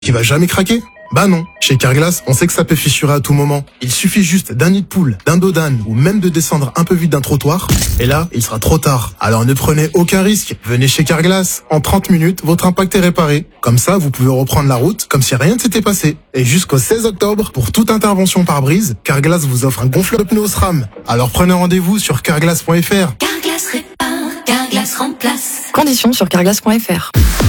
qui va jamais craquer? Bah non, chez Carglass, on sait que ça peut fissurer à tout moment. Il suffit juste d'un nid de poule, d'un dos d'âne ou même de descendre un peu vite d'un trottoir, et là, il sera trop tard. Alors ne prenez aucun risque, venez chez Carglass. En 30 minutes, votre impact est réparé. Comme ça, vous pouvez reprendre la route comme si rien ne s'était passé. Et jusqu'au 16 octobre, pour toute intervention par brise, Carglass vous offre un gonfleur de pneus SRAM. Alors prenez rendez-vous sur carglass.fr. Carglass répare, Carglass remplace. Conditions sur carglass.fr.